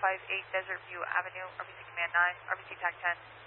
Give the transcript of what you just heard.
058 Desert View Avenue, RBC Command 9, RBC TAC 10.